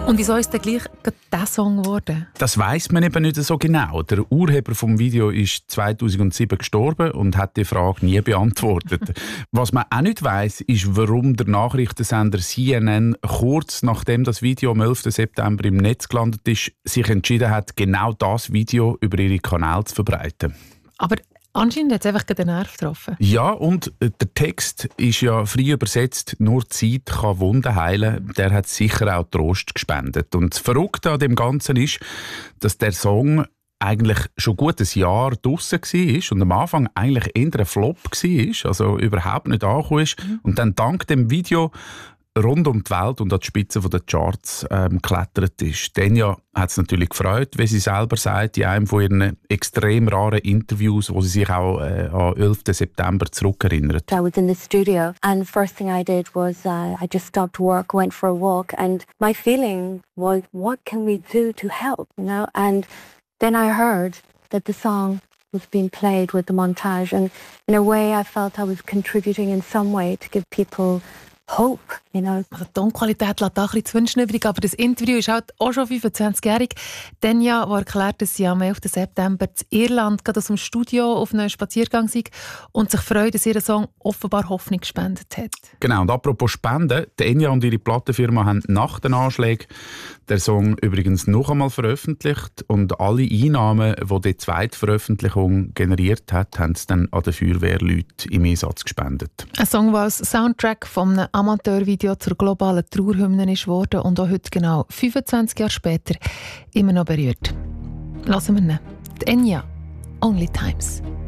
Und wieso ist denn gleich dieser Song geworden? Das weiss man eben nicht so genau. Der Urheber vom Video ist 2007 gestorben und hat die Frage nie beantwortet. Was man auch nicht weiss, ist, warum der Nachrichtensender CNN kurz nachdem das Video am 11. September im Netz gelandet ist, sich entschieden hat, genau das Video über ihre Kanäle zu verbreiten. Aber anscheinend hat es einfach den Nerv getroffen. Ja, und der Text ist ja frei übersetzt, nur Zeit kann Wunden heilen. Der hat sicher auch Trost gespendet. Und das Verrückte an dem Ganzen ist, dass der Song eigentlich schon gut ein Jahr draussen war und am Anfang eigentlich eher ein Flop war, also überhaupt nicht angekommen ist. Und dann dank dem Video rund um die Welt und an die Spitze der Charts geklettert ist. Enya hat es natürlich gefreut, wie sie selber sagt, in einem von ihren extrem raren Interviews, wo sie sich auch am 11. September zurückerinnert. I was in the studio and the first thing I did was I just stopped work, went for a walk, and my feeling was, what can we do to help, you know? And then I heard that the song was being played with the montage, and in a way I felt I was contributing in some way to give people hope, you know. Also die Tonqualität lässt auch ein bisschen zu wünschen übrig, aber das Interview ist halt auch schon 25-jährig. Enya, die erklärt, dass sie am 11. September in Irland gerade aus dem Studio auf einen Spaziergang sei und sich freut, dass ihr Song offenbar Hoffnung gespendet hat. Genau, und apropos Spenden, Enya und ihre Plattenfirma haben nach den Anschlägen den Song übrigens noch einmal veröffentlicht und alle Einnahmen, die die zweite Veröffentlichung generiert hat, haben sie dann an die Feuerwehrleute im Einsatz gespendet. Ein Song, der als Soundtrack von einem Amateurvideo zur globalen Trauerhymne ist worden und auch heute genau 25 Jahre später immer noch berührt. Lassen wir ihn. Die Enya, Only Times.